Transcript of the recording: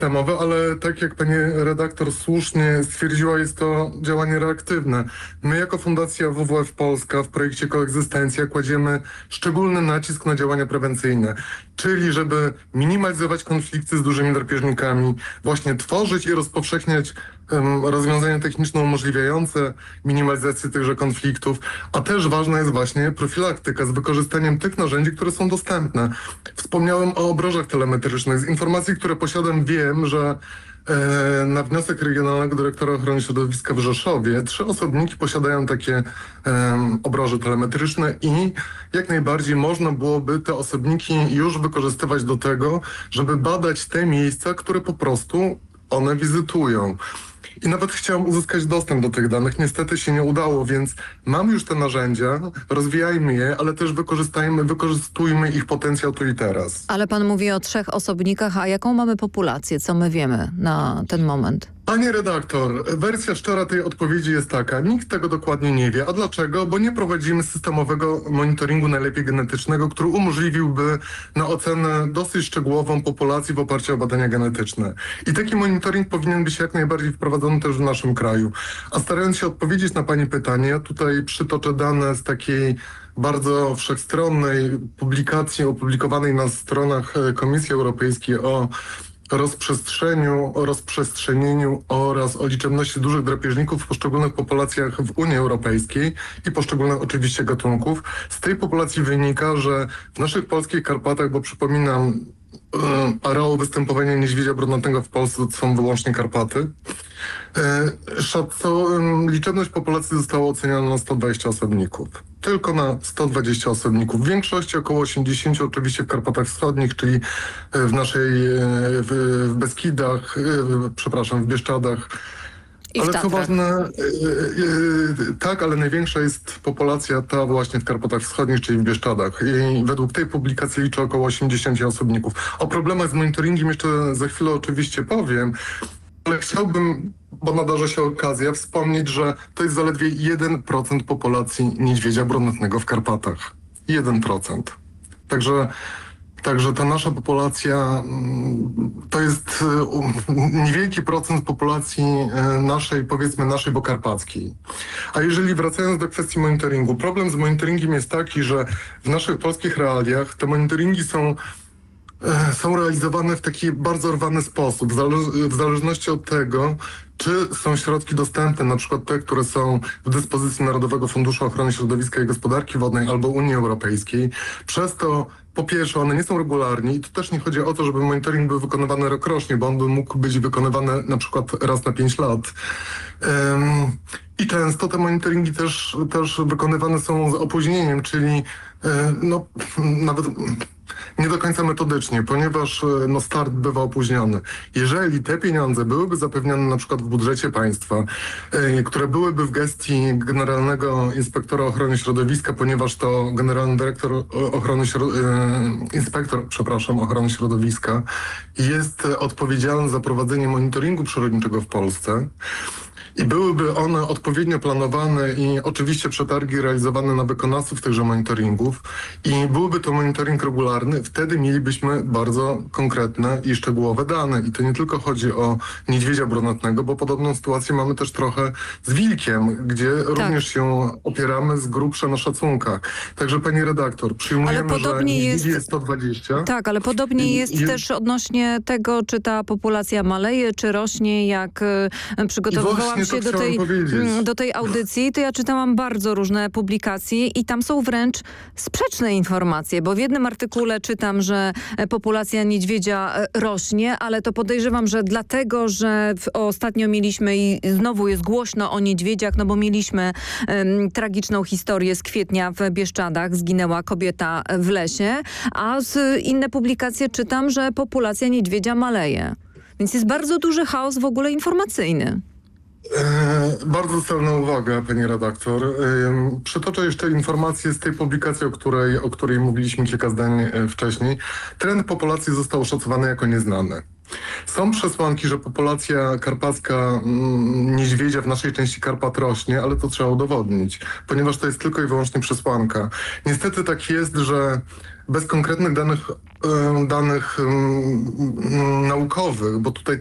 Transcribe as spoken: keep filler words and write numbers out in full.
systemowe, ale tak jak pani redaktor słusznie stwierdziła, jest to działanie reaktywne. My jako Fundacja W W F Polska w projekcie Koegzystencja kładziemy szczególny nacisk na działania prewencyjne, czyli żeby minimalizować konflikty z dużymi drapieżnikami, właśnie tworzyć i rozpowszechniać um, rozwiązania techniczne umożliwiające minimalizację tychże konfliktów, a też ważna jest właśnie profilaktyka z wykorzystaniem tych narzędzi, które są dostępne. Wspomniałem o obrożach telemetrycznych. Z informacji, które posiadam, wiem, że e, na wniosek Regionalnego Dyrektora Ochrony Środowiska w Rzeszowie trzy osobniki posiadają takie e, obroże telemetryczne i jak najbardziej można byłoby te osobniki już wykorzystywać do tego, żeby badać te miejsca, które po prostu one wizytują. I nawet chciałem uzyskać dostęp do tych danych. Niestety się nie udało, więc mamy już te narzędzia, rozwijajmy je, ale też wykorzystajmy, wykorzystujmy ich potencjał tu i teraz. Ale pan mówi o trzech osobnikach, a jaką mamy populację? Co my wiemy na ten moment? Panie redaktor, wersja szczera tej odpowiedzi jest taka. Nikt tego dokładnie nie wie. A dlaczego? Bo nie prowadzimy systemowego monitoringu najlepiej genetycznego, który umożliwiłby na ocenę dosyć szczegółową populacji w oparciu o badania genetyczne. I taki monitoring powinien być jak najbardziej wprowadzony też w naszym kraju. A starając się odpowiedzieć na pani pytanie, ja tutaj przytoczę dane z takiej bardzo wszechstronnej publikacji opublikowanej na stronach Komisji Europejskiej o rozprzestrzeniu, o rozprzestrzenieniu oraz o liczebności dużych drapieżników w poszczególnych populacjach w Unii Europejskiej i poszczególnych oczywiście gatunków. Z tej populacji wynika, że w naszych polskich Karpatach, bo przypominam, areał występowania niedźwiedzia brunatnego w Polsce to są wyłącznie Karpaty. Szaco, liczebność populacji została oceniona na sto dwadzieścia osobników. Tylko na sto dwadzieścia osobników. W większości około osiemdziesiąt oczywiście w Karpatach Wschodnich, czyli w naszej, w, w Beskidach, przepraszam, w Bieszczadach. I Ale w co Tatrach. ważne, yy, yy, tak, ale największa jest populacja ta właśnie w Karpatach Wschodnich, czyli w Bieszczadach. I według tej publikacji liczy około osiemdziesiąt osobników. O problemach z monitoringiem jeszcze za chwilę oczywiście powiem, ale chciałbym, bo nadarza się okazja, wspomnieć, że to jest zaledwie jeden procent populacji niedźwiedzia brunatnego w Karpatach. jeden procent. Także Także ta nasza populacja to jest niewielki procent populacji naszej, powiedzmy naszej bokarpackiej. A jeżeli wracając do kwestii monitoringu, problem z monitoringiem jest taki, że w naszych polskich realiach te monitoringi są są realizowane w taki bardzo rwany sposób, w, zale- w zależności od tego, czy są środki dostępne, na przykład te, które są w dyspozycji Narodowego Funduszu Ochrony Środowiska i Gospodarki Wodnej albo Unii Europejskiej. Przez to po pierwsze, one nie są regularne i tu też nie chodzi o to, żeby monitoring był wykonywany rokrocznie, bo on by mógł być wykonywany na przykład raz na pięć lat. Um, I często te monitoringi też, też wykonywane są z opóźnieniem, czyli e, no nawet nie do końca metodycznie, ponieważ no, start bywa opóźniony. Jeżeli te pieniądze byłyby zapewnione na przykład w budżecie państwa, e, które byłyby w gestii Generalnego Inspektora Ochrony Środowiska, ponieważ to Generalny Dyrektor Ochrony Środowiska, e, Inspektor, przepraszam, Ochrony Środowiska jest odpowiedzialny za prowadzenie monitoringu przyrodniczego w Polsce, i byłyby one odpowiednio planowane i oczywiście przetargi realizowane na wykonawców tychże monitoringów i byłby to monitoring regularny, wtedy mielibyśmy bardzo konkretne i szczegółowe dane. I to nie tylko chodzi o niedźwiedzia brunatnego, bo podobną sytuację mamy też trochę z wilkiem, gdzie tak. również się opieramy z grubsza na szacunkach. Także pani redaktor, przyjmujemy, że niedźwiedzi jest sto dwadzieścia. Tak, ale podobnie I, jest i, też odnośnie tego, czy ta populacja maleje, czy rośnie, jak y, przygotowywałam się do tej, do tej audycji, to ja czytałam bardzo różne publikacje i tam są wręcz sprzeczne informacje, bo w jednym artykule czytam, że populacja niedźwiedzia rośnie, ale to podejrzewam, że dlatego, że w, ostatnio mieliśmy i znowu jest głośno o niedźwiedziach, no bo mieliśmy um, tragiczną historię z kwietnia w Bieszczadach, zginęła kobieta w lesie, a z inne publikacje czytam, że populacja niedźwiedzia maleje. Więc jest bardzo duży chaos w ogóle informacyjny. E, bardzo celna uwaga, pani redaktor. E, przytoczę jeszcze informację z tej publikacji, o której, o której mówiliśmy kilka zdań wcześniej. Trend populacji został oszacowany jako nieznany. Są przesłanki, że populacja karpacka mm, niedźwiedzia w naszej części Karpat rośnie, ale to trzeba udowodnić, ponieważ to jest tylko i wyłącznie przesłanka. Niestety tak jest, że bez konkretnych danych, e, danych mm, naukowych, bo tutaj